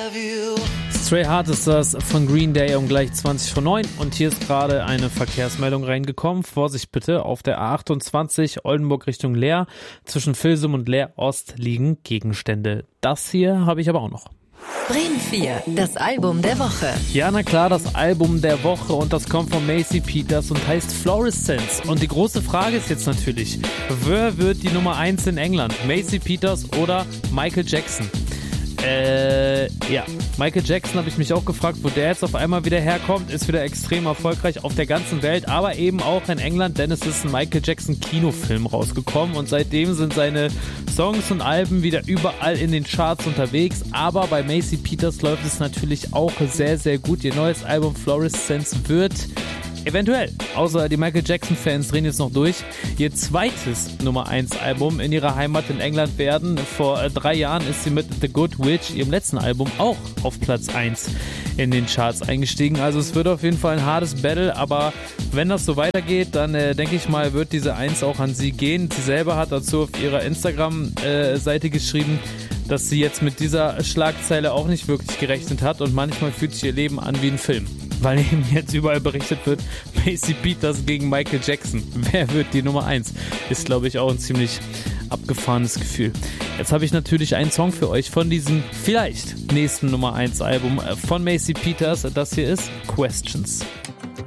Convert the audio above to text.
Stray Heart ist das von Green Day um gleich 20:09 und hier ist gerade eine Verkehrsmeldung reingekommen. Vorsicht bitte, auf der A28 Oldenburg Richtung Leer, zwischen Vilsum und Leer Ost liegen Gegenstände. Das hier habe ich aber auch noch. Bremen 4, das Album der Woche. Ja, na klar, das Album der Woche und das kommt von Macy Peters und heißt Fluorescence. Und die große Frage ist jetzt natürlich, wer wird die Nummer 1 in England? Macy Peters oder Michael Jackson? Ja, Michael Jackson habe ich mich auch gefragt, wo der jetzt auf einmal wieder herkommt, ist wieder extrem erfolgreich auf der ganzen Welt, aber eben auch in England, denn es ist ein Michael Jackson Kinofilm rausgekommen und seitdem sind seine Songs und Alben wieder überall in den Charts unterwegs, aber bei Macy Peters läuft es natürlich auch sehr, sehr gut. Ihr neues Album Fluorescence wird eventuell, außer die Michael Jackson-Fans drehen jetzt noch durch, ihr zweites Nummer 1 Album in ihrer Heimat in England werden. Vor 3 Jahren ist sie mit The Good Witch, ihrem letzten Album, auch auf Platz 1 in den Charts eingestiegen. Also es wird auf jeden Fall ein hartes Battle, aber wenn das so weitergeht, dann denke ich mal, wird diese 1 auch an sie gehen. Sie selber hat dazu auf ihrer Instagram-Seite geschrieben, dass sie jetzt mit dieser Schlagzeile auch nicht wirklich gerechnet hat und manchmal fühlt sich ihr Leben an wie ein Film. Weil eben jetzt überall berichtet wird, Macy Peters gegen Michael Jackson. Wer wird die Nummer 1? Ist, glaube ich, auch ein ziemlich abgefahrenes Gefühl. Jetzt habe ich natürlich einen Song für euch von diesem vielleicht nächsten Nummer 1 Album von Macy Peters. Das hier ist Questions.